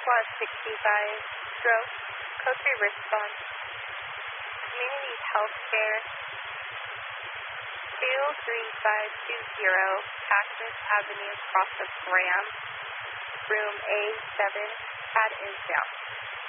Squad 65, stroke, code 3 response, community health care, 23520, Cactus Avenue, Cross of Graham, room A7, pad is down.